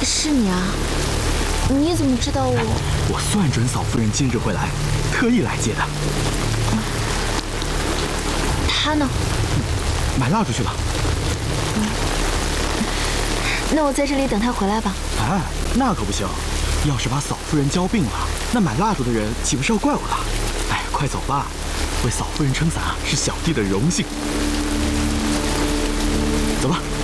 是你啊？你怎么知道我？ 我算准嫂夫人今日会来，特意来接的。 他呢？ 买蜡烛去了。 那我在这里等他回来吧。 哎，那可不行。要是把嫂夫人交病了，那买蜡烛的人岂不是要怪我的？哎，快走吧，为嫂夫人撑伞是小弟的荣幸。走吧。